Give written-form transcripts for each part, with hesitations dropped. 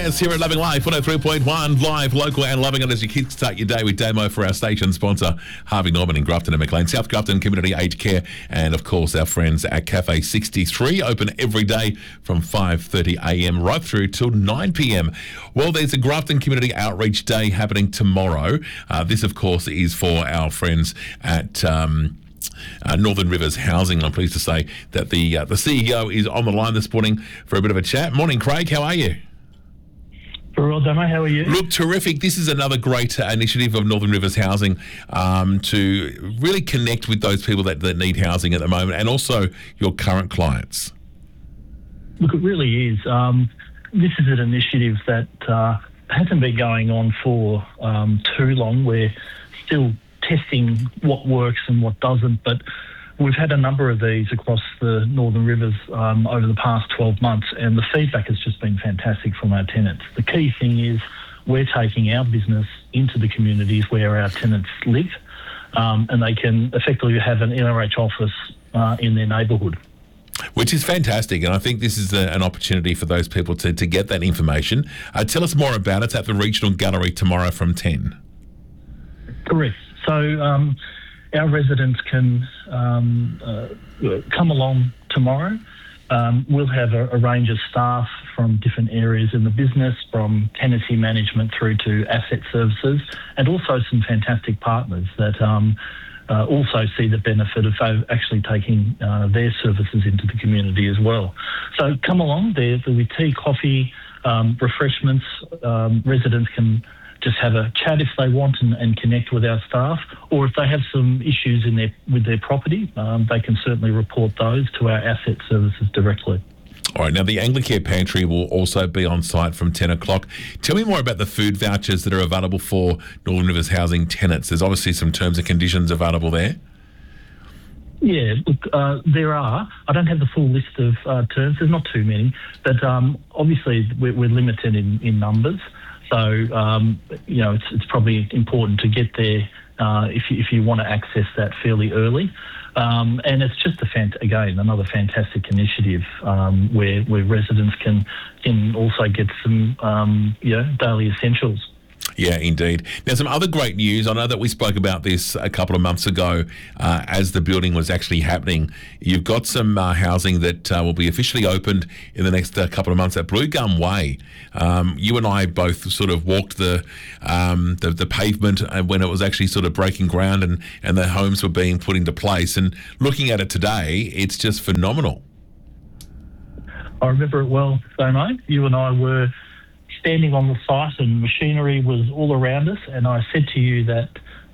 Yes, here at Loving Life, 103.1, live, local and loving it as you kickstart your day with Damo for our station sponsor, Harvey Norman in Grafton and McLean, South Grafton Community Aged Care, and of course our friends at Cafe 63, open every day from 5:30am right through till 9pm. Well, there's a Grafton Community Outreach Day happening tomorrow. This, of course, is for our friends at Northern Rivers Housing. I'm pleased to say that the CEO is on the line this morning for a bit of a chat. Morning, Craig. How are you? Very well, Damo. How are you? Look, terrific. This is another great initiative of Northern Rivers Housing to really connect with those people that need housing at the moment, and also your current clients. Look, it really is. This is an initiative that hasn't been going on for too long. We're still testing what works and what doesn't, but we've had a number of these across the Northern Rivers over the past 12 months, and the feedback has just been fantastic from our tenants. The key thing is we're taking our business into the communities where our tenants live, and they can effectively have an NRH office in their neighbourhood. Which is fantastic, and I think this is an opportunity for those people to get that information. Tell us more about it. It's at the Regional Gallery tomorrow from 10. Correct. So our residents can come along tomorrow. We'll have a range of staff from different areas in the business, from tenancy management through to asset services, and also some fantastic partners that also see the benefit of actually taking their services into the community as well. So come along. There'll be tea, coffee, refreshments. Residents can just have a chat if they want and connect with our staff, or if they have some issues with their property, they can certainly report those to our asset services directly. All right, now the Anglicare Pantry will also be on site from 10 o'clock. Tell me more about the food vouchers that are available for Northern Rivers Housing tenants. There's obviously some terms and conditions available there. Yeah, look, there are. I don't have the full list of terms. There's not too many, but obviously we're limited in numbers. So, it's probably important to get there if you want to access that fairly early. And it's just another fantastic initiative where residents can also get some, daily essentials. Yeah, indeed. Now, some other great news. I know that we spoke about this a couple of months ago as the building was actually happening. You've got some housing that will be officially opened in the next couple of months at Blue Gum Way. You and I both sort of walked the pavement when it was actually sort of breaking ground and the homes were being put into place. And looking at it today, it's just phenomenal. I remember it well, Damo. You and I were standing on the site and machinery was all around us, and I said to you that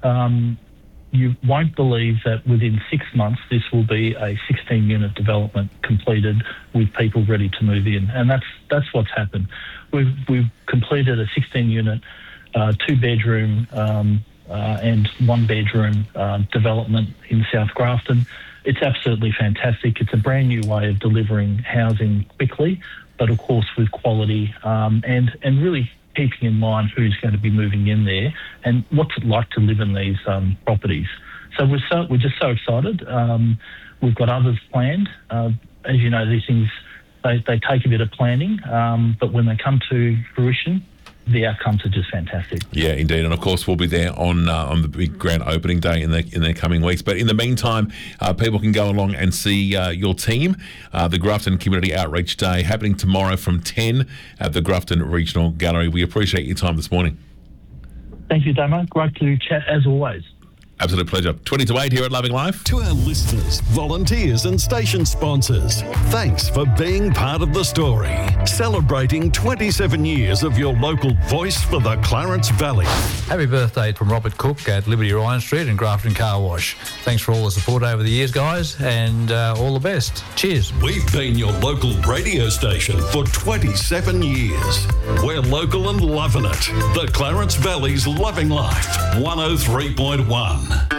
you won't believe that within 6 months this will be a 16-unit development completed with people ready to move in, and that's what's happened. We've completed a 16-unit, 2-bedroom and 1-bedroom development in South Grafton. It's absolutely fantastic. It's a brand new way of delivering housing quickly, but of course with quality and really keeping in mind who's going to be moving in there and what's it like to live in these properties. So we're just so excited. We've got others planned. As you know, these things, they take a bit of planning, but when they come to fruition, the outcomes are just fantastic. Yeah, indeed. And of course, we'll be there on the big grand opening day in the coming weeks. But in the meantime, people can go along and see your team. The Grafton Community Outreach Day happening tomorrow from 10 at the Grafton Regional Gallery. We appreciate your time this morning. Thank you, Damo. Great to chat as always. Absolute pleasure. 20 to 8 here at Loving Life. To our listeners, volunteers and station sponsors, thanks for being part of the story. Celebrating 27 years of your local voice for the Clarence Valley. Happy birthday from Robert Cook at Liberty Ryan Street and Grafton Car Wash. Thanks for all the support over the years, guys, and all the best. Cheers. We've been your local radio station for 27 years. We're local and loving it. The Clarence Valley's Loving Life, 103.1.